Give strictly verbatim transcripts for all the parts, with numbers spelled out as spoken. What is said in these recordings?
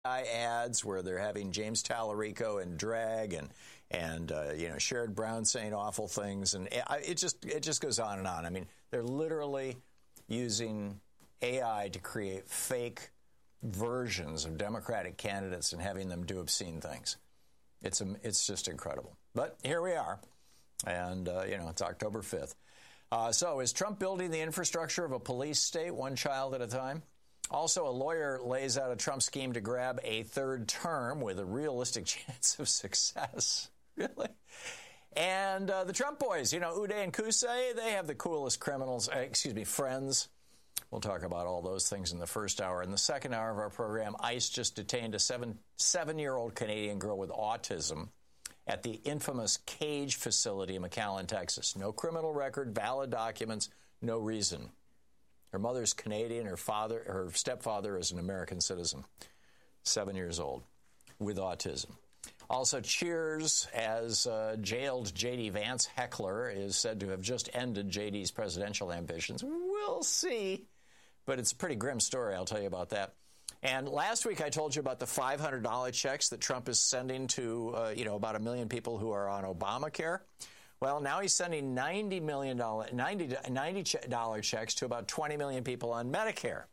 ads where they're having James Tallarico in drag and and uh, you know Sherrod Brown saying awful things, and it, it just it just goes on and on. I mean, they're literally using A I to create fake versions of Democratic candidates and having them do obscene things. It's a, it's just incredible. But here we are, and uh, you know it's October fifth. Uh, so is Trump building the infrastructure of a police state, one child at a time? Also, a lawyer lays out a Trump scheme to grab a third term with a realistic chance of success. Really? And uh, the Trump boys, you know, Uday and Qusay, they have the coolest criminals, uh, excuse me, friends. We'll talk about all those things in the first hour. In the second hour of our program, ICE just detained a seven, seven-year-old Canadian girl with autism at the infamous Cage facility in McAllen, Texas. No criminal record, valid documents, no reason. Her mother's Canadian, her father, her stepfather is an American citizen, seven years old, with autism. Also, Cheers, as uh, jailed J D. Vance heckler is said to have just ended J D's presidential ambitions. We'll see, but it's a pretty grim story, I'll tell you about that. And last week I told you about the five hundred dollars checks that Trump is sending to, uh, you know, about a million people who are on Obamacare. Well, now he's sending ninety million dollars, ninety, ninety dollars checks to about twenty million people on Medicare.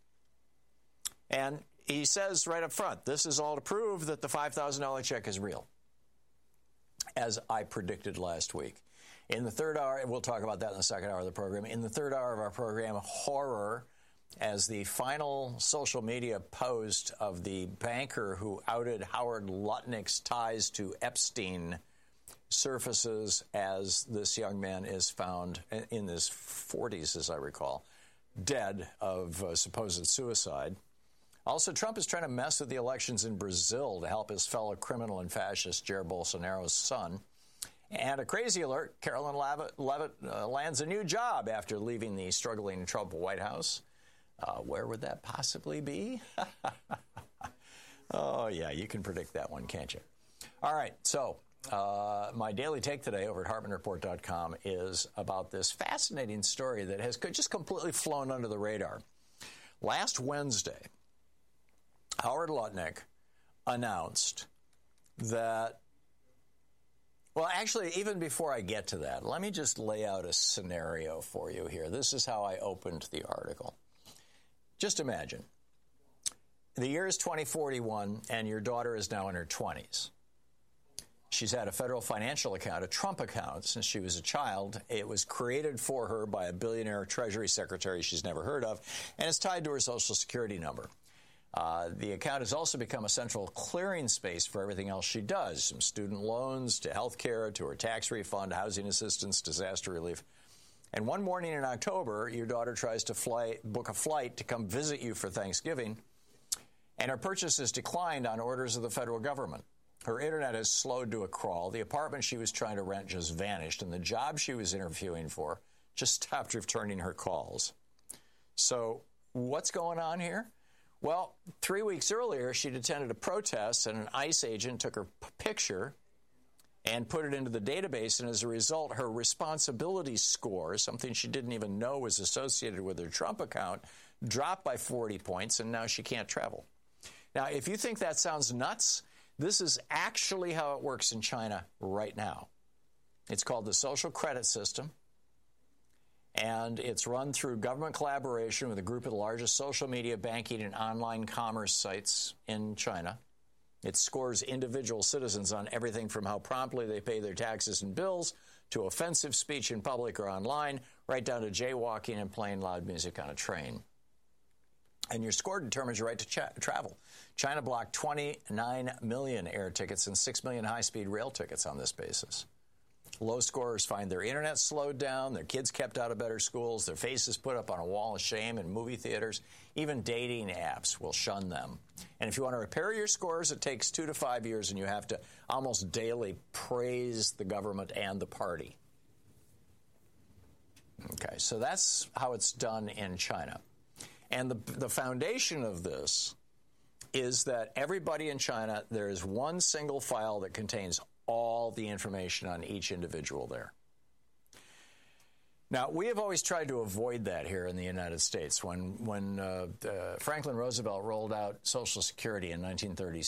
And he says right up front, this is all to prove that the five thousand dollars check is real, as I predicted last week. In the third hour, and we'll talk about that in the second hour of the program, in the third hour of our program, horror, as the final social media post of the banker who outed Howard Lutnick's ties to Epstein surfaces as this young man is found in his forties, as I recall, dead of uh, supposed suicide. Also, Trump is trying to mess with the elections in Brazil to help his fellow criminal and fascist Jair Bolsonaro's son. And a crazy alert, Carolyn Levitt, Levitt uh, lands a new job after leaving the struggling Trump White House. Uh, where would that possibly be? Oh, yeah, you can predict that one, can't you? All right, so Uh, my daily take today over at Hartmann Report dot com is about this fascinating story that has just completely flown under the radar. Last Wednesday, Howard Lutnick announced that, well, actually, even before I get to that, let me just lay out a scenario for you here. This is how I opened the article. Just imagine. The year is twenty forty-one, and your daughter is now in her twenties. She's had a federal financial account, a Trump account, since she was a child. It was created for her by a billionaire Treasury Secretary she's never heard of, and it's tied to her Social Security number. Uh, the account has also become a central clearing space for everything else she does, from student loans to health care to her tax refund, housing assistance, disaster relief. And one morning in October, your daughter tries to fly, book a flight to come visit you for Thanksgiving, and her purchase is declined on orders of the federal government. Her internet has slowed to a crawl. The apartment she was trying to rent just vanished, and the job she was interviewing for just stopped returning her calls. So what's going on here? Well, three weeks earlier, she'd attended a protest, and an ICE agent took her p- picture and put it into the database, and as a result, her responsibility score, something she didn't even know was associated with her Trump account, dropped by forty points, and now she can't travel. Now, if you think that sounds nuts, this is actually how it works in China right now. It's called the social credit system, and it's run through government collaboration with a group of the largest social media, banking, and online commerce sites in China. It scores individual citizens on everything from how promptly they pay their taxes and bills to offensive speech in public or online, right down to jaywalking and playing loud music on a train. And your score determines your right to cha- travel. China blocked twenty-nine million air tickets and six million high-speed rail tickets on this basis. Low scorers find their internet slowed down, their kids kept out of better schools, their faces put up on a wall of shame in movie theaters. Even dating apps will shun them. And if you want to repair your scores, it takes two to five years, and you have to almost daily praise the government and the party. Okay, so that's how it's done in China. And the, the foundation of this is that everybody in China, there is one single file that contains all the information on each individual there. Now, we have always tried to avoid that here in the United States. When when uh, uh, Franklin Roosevelt rolled out Social Security in nineteen thirty-six,